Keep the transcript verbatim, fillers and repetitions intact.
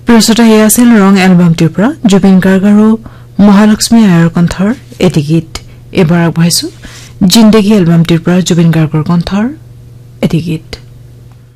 প্ৰস্তুত হৈ আছিল ৰং এলবামটিৰ পৰা জুবিন গাৰ্গ আৰু মহালক্ষ্মী আয়াৰ কণ্ঠৰ এটি গীত। এবাৰ আগবঢ়াইছো জিন্দগী এলবামটিৰ পৰা জুবিন গাৰ্গৰ কণ্ঠৰ এটি গীত।